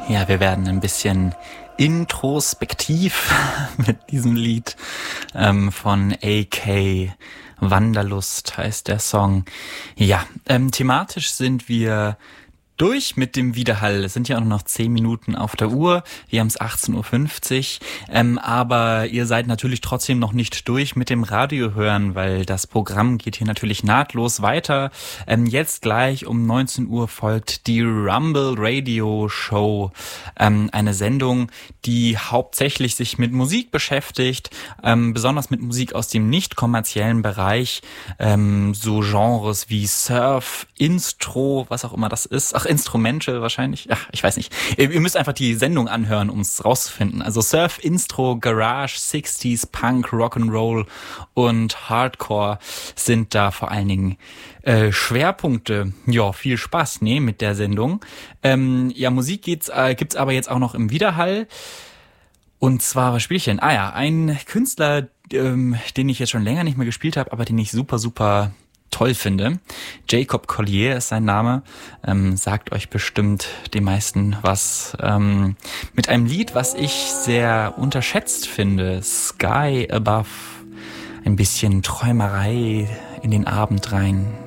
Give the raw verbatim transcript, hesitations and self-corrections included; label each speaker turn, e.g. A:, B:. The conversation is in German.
A: Ja, wir werden ein bisschen introspektiv mit diesem Lied ähm, von A K. Wanderlust heißt der Song. Ja, ähm, thematisch sind wir durch mit dem Widerhall. Es sind ja auch noch zehn Minuten auf der Uhr. Wir haben es achtzehn Uhr fünfzig. Ähm, aber ihr seid natürlich trotzdem noch nicht durch mit dem Radio hören, weil das Programm geht hier natürlich nahtlos weiter. Ähm, jetzt gleich um neunzehn Uhr folgt die Rumble Radio Show. Ähm, eine Sendung, die hauptsächlich sich mit Musik beschäftigt, ähm, besonders mit Musik aus dem nicht kommerziellen Bereich. Ähm, so Genres wie Surf, Instro, was auch immer das ist. Ach, Instrumental wahrscheinlich. Ach, ich weiß nicht. Ihr müsst einfach die Sendung anhören, um es rauszufinden. Also Surf, Instro, Garage, sechziger, Punk, Rock'n'Roll und Hardcore sind da vor allen Dingen äh, Schwerpunkte. Ja, viel Spaß, ne, mit der Sendung. Ähm, ja, Musik geht's, äh, gibt's aber jetzt auch noch im Widerhall. Und zwar, was spiel ich denn? Ah ja, ein Künstler, ähm, den ich jetzt schon länger nicht mehr gespielt habe, aber den ich super, super toll finde. Jacob Collier ist sein Name, ähm, sagt euch bestimmt die meisten was, ähm, mit einem Lied, was ich sehr unterschätzt finde, Sky Above, ein bisschen Träumerei in den Abend rein.